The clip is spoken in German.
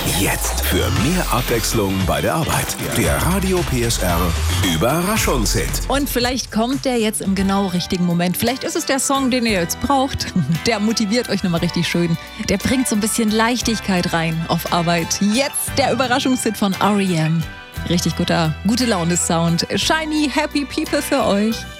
Jetzt für mehr Abwechslung bei der Arbeit. Der Radio PSR Überraschungshit. Und vielleicht kommt der jetzt im genau richtigen Moment. Vielleicht ist es der Song, den ihr jetzt braucht. Der motiviert euch nochmal richtig schön. Der bringt so ein bisschen Leichtigkeit rein auf Arbeit. Jetzt der Überraschungshit von R.E.M. Richtig gute Laune-Sound. Shiny Happy People für euch.